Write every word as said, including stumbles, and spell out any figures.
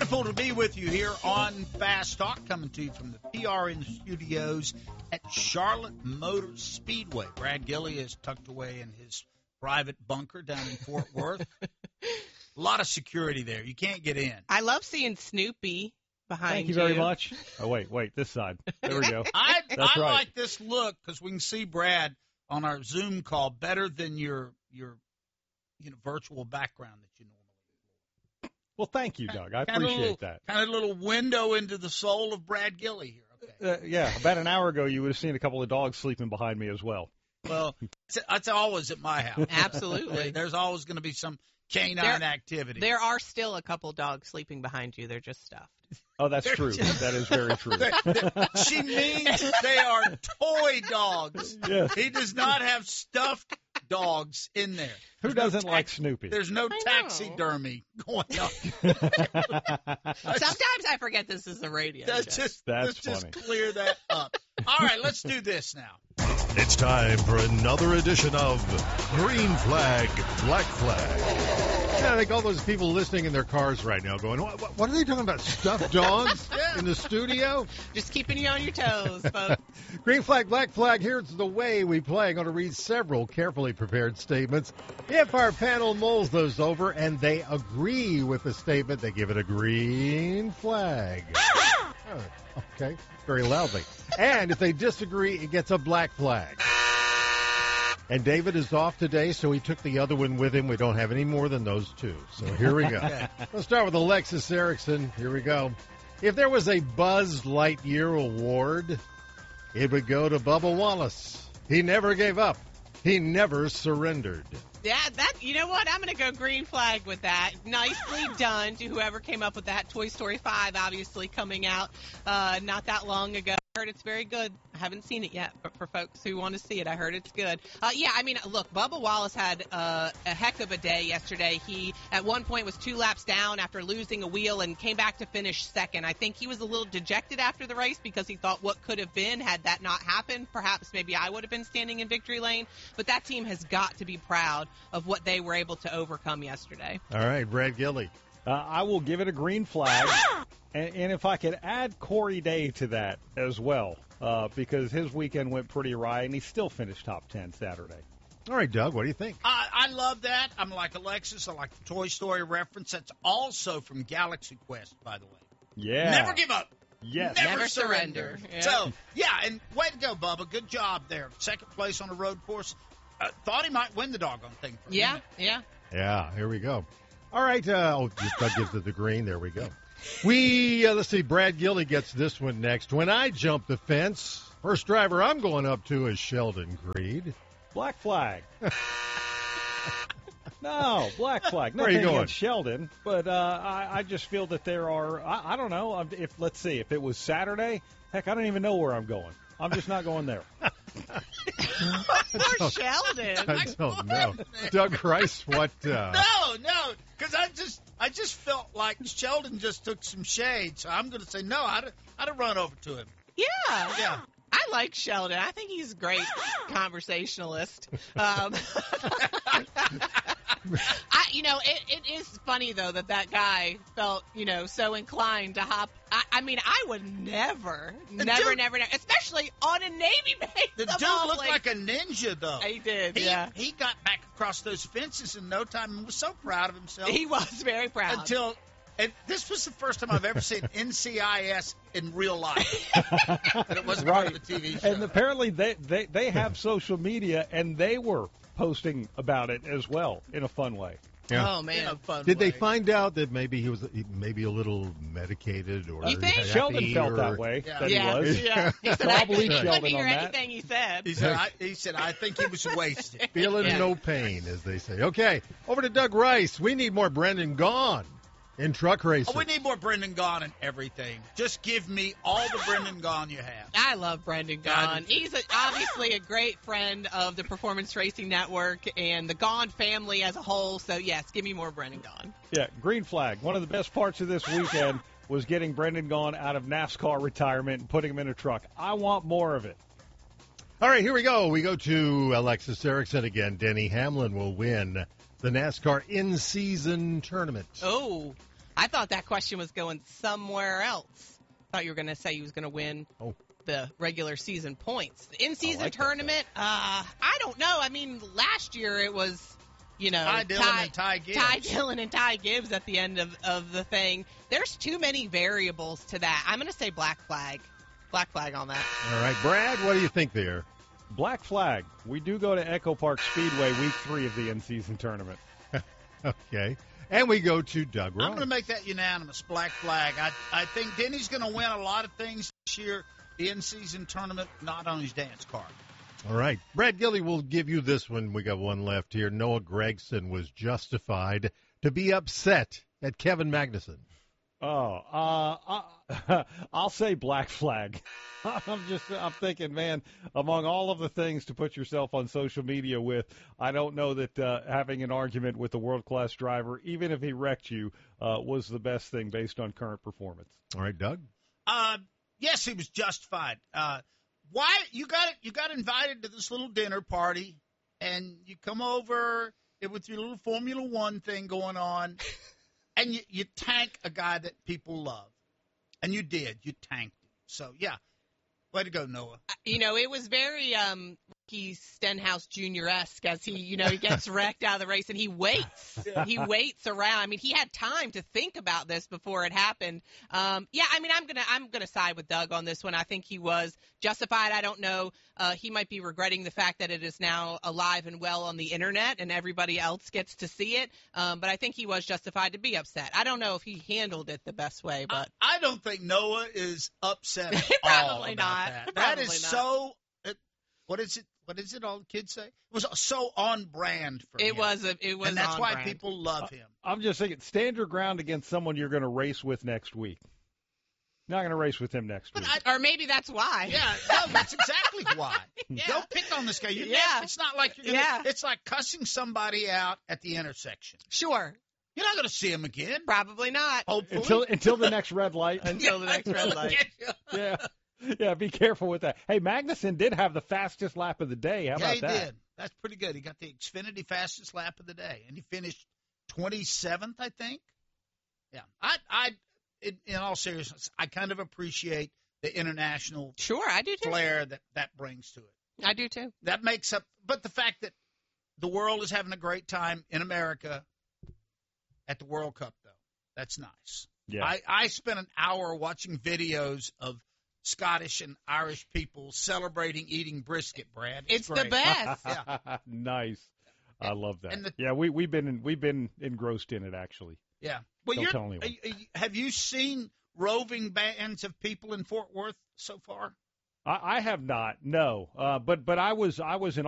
Wonderful to be with you here on Fast Talk, coming to you from the P R N studios at Charlotte Motor Speedway. Brad Gilley is tucked away in his private bunker down in Fort Worth. A lot of security there. You can't get in. I love seeing Snoopy behind Thank you very much. Oh, wait, wait, this side. There we go. I, That's I right. like this look because we can see Brad on our Zoom call better than your your you know virtual background that you normally. Well, thank you, Doug. I Kind of appreciate little, that. Kind of a little window into the soul of Brad Gilley here. Okay. Uh, yeah, about an hour ago, you would have seen a couple of dogs sleeping behind me as well. Well, that's, that's always at my house. Absolutely. There's always going to be some canine There- activity. There are still a couple dogs sleeping behind you. They're just stuffed. Oh, that's They're true. just- That is very true. She means they are toy dogs. Yes. He does not have stuffed dogs in there. Who There's no doesn't tax- like Snoopy? There's no I know. taxidermy going on. Sometimes I forget this is a radio Let's show. just, That's let's just funny. clear that up. All right, let's do this now. It's time for another edition of Green Flag, Black Flag. Yeah, I think all those people listening in their cars right now going, what, what, what are they talking about, stuffed dogs Yeah. in the studio? Just keeping you on your toes, folks. Green flag, black flag, here's the way we play. I'm going to read several carefully prepared statements. If our panel mulls those over and they agree with the statement, they give it a green flag. Oh, okay, very loudly. And if they disagree, it gets a black flag. And David is off today, so he took the other one with him. We don't have any more than those two. So here we go. Let's start with Alexis Erickson. Here we go. If there was a Buzz Lightyear award, it would go to Bubba Wallace. He never gave up. He never surrendered. Yeah, that. You know what? I'm going to go green flag with that. Nicely done to whoever came up with that. Toy Story five, obviously, coming out uh, not that long ago. I heard it's very good. I haven't seen it yet, but for folks who want to see it, I heard it's good. Uh, yeah, I mean, look, Bubba Wallace had uh, a heck of a day yesterday. He, at one point, was two laps down after losing a wheel and came back to finish second. I think he was a little dejected after the race because he thought what could have been had that not happened. Perhaps maybe I would have been standing in victory lane. But that team has got to be proud of what they were able to overcome yesterday. All right, Brad Gilley. Uh, I will give it a green flag. and, and if I could add Corey Day to that as well, uh, because his weekend went pretty awry, and he still finished top ten Saturday. All right, Doug, what do you think? I, I love that. I'm like Alexis. I like the Toy Story reference. That's also from Galaxy Quest, by the way. Yeah. Never give up. Yes. Never, Never surrender. surrender. Yeah. So, yeah, and way to go, Bubba. Good job there. Second place on the road course. Uh, thought he might win the doggone thing. For a Yeah, minute. yeah. Yeah, here we go. All right, uh, oh, Doug gives it the green. There we go. We, uh, let's see, Brad Gilley gets this one next. When I jump the fence, first driver I'm going up to is Sheldon Creed. Black flag. No, black flag. Where are you Nothing going? against Sheldon, but uh, I, I just feel that there are. I, I don't know. um, If let's see, if it was Saturday, heck, I don't even know where I'm going. I'm just not going there. Poor Sheldon. I don't know. Doug Rice, what? Uh, No, no, because I just, I just felt like Sheldon just took some shade. So I'm going to say no. I'd, I'd have run over to him. Yeah. Yeah. I like Sheldon. I think he's a great conversationalist. Um, I, you know, it, it is funny, though, that that guy felt, you know, so inclined to hop. I, I mean, I would never, The never, dude- never, never, especially on a Navy base. The of dude all looked places. like a ninja, though. He did, He, yeah. he got back across those fences in no time and was so proud of himself. He was very proud. Until, and this was the first time I've ever seen N C I S in real life. And it wasn't part of a T V show. And apparently they, they, they have social media, and they were posting about it as well in a fun way. Oh, in man. a fun Did they way. find out that maybe he was maybe a little medicated or You think? happy Sheldon felt or- that way. Yeah. That yeah, he was. yeah. He said, So I'll I believe couldn't Sheldon hear on that. anything he said. He said, I, he said, I think he was wasted. Feeling Yeah. no pain, as they say. Okay, over to Doug Rice. We need more Brendan Gaughan in truck racing. Oh, we need more Brendan Gaughan in everything. Just give me all the Brendan Gaughan you have. I love Brendan God. Gaughan. He's a, obviously a great friend of the Performance Racing Network and the Gaughan family as a whole. So, yes, give me more Brendan Gaughan. Yeah, green flag. One of the best parts of this weekend was getting Brendan Gaughan out of NASCAR retirement and putting him in a truck. I want more of it. All right, here we go. We go to Alexis Erickson again. Denny Hamlin will win the NASCAR in-season tournament. Oh, I thought that question was going somewhere else. Thought you were going to say he was going to win Oh. the regular season points. The in-season I like that tournament, uh, I don't know. I mean, last year it was, you know, Ty Dillon and Ty Gibbs. Ty Dillon and Ty Gibbs at the end of, of the thing. There's too many variables to that. I'm going to say black flag. Black flag on that. All right, Brad, what do you think there? Black flag. We do go to Echo Park Speedway week three of the in-season tournament. Okay. And we go to Doug I'm Ross. going to make that unanimous black flag. I, I think Denny's going to win a lot of things this year. The in-season tournament, not on his dance card. All right. Brad Gilly will give you this one. We got one left here. Noah Gragson was justified to be upset at Kevin Magnuson. Oh, uh, I, I'll say black flag. I'm just, I'm thinking, man, among all of the things to put yourself on social media with, I don't know that uh, having an argument with a world-class driver, even if he wrecked you, uh, was the best thing based on current performance. All right, Doug? Uh, yes, he was justified. Uh, why you got you got invited to this little dinner party, and you come over with your little Formula One thing going on, and you, you tank a guy that people love, and you did. You tanked him. So yeah, way to go, Noah. You know, it was very um, Ricky Stenhouse Junior-esque as he, you know, he gets wrecked out of the race and he waits. He waits around. I mean, he had time to think about this before it happened. Um, yeah, I mean, I'm gonna I'm gonna side with Doug on this one. I think he was justified. I don't know. Uh, he might be regretting the fact that it is now alive and well on the internet and everybody else gets to see it. Um, but I think he was justified to be upset. I don't know if he handled it the best way, but I, I don't think Noah is upset at all Probably about not. that. That Probably is not. so. It, what is it? What is it? All the kids say it was so on brand for him. it was a, it was and that's on why brand. people love him. I'm just thinking, stand your ground against someone you're going to race with next week. Not going to race with him next But week. I, Or maybe that's why. yeah, no, that's exactly why. Yeah. Don't pick on this guy. You Yeah. It's not like you're gonna, Yeah. It's like cussing somebody out at the intersection. Sure. You're not going to see him again. Probably not. Hopefully. until until the next red light. Until the next red light. yeah, yeah. Be careful with that. Hey, Magnuson did have the fastest lap of the day. How yeah, about he that? did. That's pretty good. He got the Xfinity fastest lap of the day, and he finished twenty-seventh, I think. Yeah, I, I, in, in all seriousness, I kind of appreciate the international Sure, I do too. flair that that brings to it. I do too. That makes up, but the fact that the world is having a great time in America at the World Cup, though, that's nice. Yeah. I, I spent an hour watching videos of Scottish and Irish people celebrating eating brisket, Brad. It's the great. best. Yeah. Nice. I love that. and the- yeah, we we've been in, we've been engrossed in it actually. Yeah. Well, Don't you're, tell anyone. are you- have you seen roving bands of people in Fort Worth so far? I, I have not, no. Uh, but but I was I was in